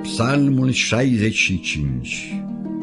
Psalmul 65.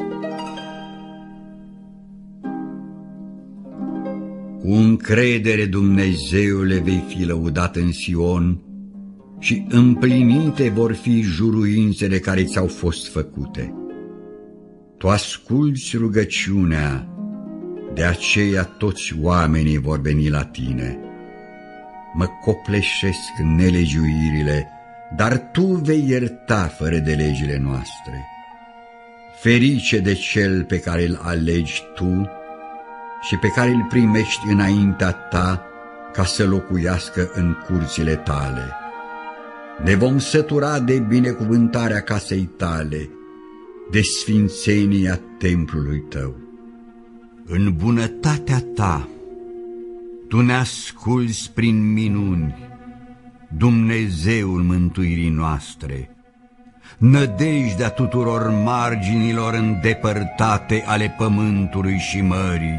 Cu încredere, Dumnezeule, vei fi lăudat în Sion și împlinite vor fi juruințele care ți-au fost făcute. Tu asculți rugăciunea, de aceea toți oamenii vor veni la tine. Mă copleșesc nelegiuirile, dar tu vei ierta fără de legile noastre. Ferice de cel pe care îl alegi tu și pe care îl primești înaintea ta ca să locuiască în curțile tale. Ne vom sătura de binecuvântarea casei tale, de sfințenia templului tău. În bunătatea ta, tu ne asculți prin minuni, Dumnezeul mântuirii noastre, nădejdea tuturor marginilor îndepărtate ale pământului și mării.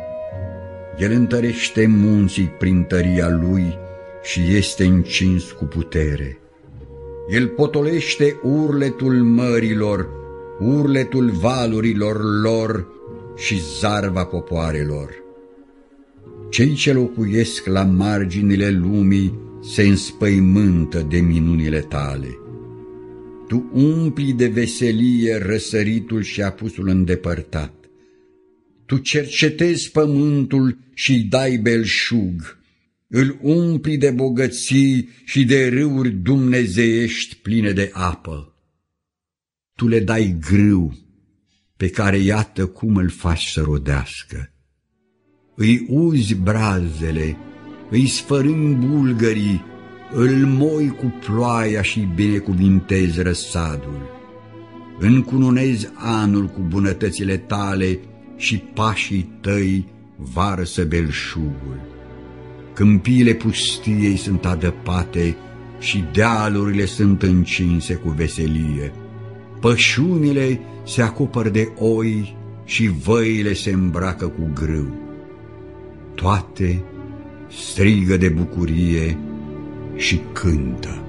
El întărește munții prin tăria lui și este încins cu putere. El potolește urletul mărilor, urletul valurilor lor și zarva popoarelor. Cei ce locuiesc la marginile lumii se înspăimântă de minunile tale. Tu umpli de veselie răsăritul și apusul îndepărtat. Tu cercetezi pământul și-i dai belșug, îl umpli de bogății și de râuri dumnezeiești pline de apă. Tu le dai grâu, pe care iată cum îl faci să rodească. Îi uzi brazele, îi sfărâmi bulgării, îl moi cu ploaia și binecuvintezi răsadul. Încununezi anul cu bunătățile tale și pașii tăi varsă belșugul. Câmpiile pustiei sunt adăpate și dealurile sunt încinse cu veselie. Pășunile se acopăr de oi și văile se îmbracă cu grâu. Toate strigă de bucurie și cântă.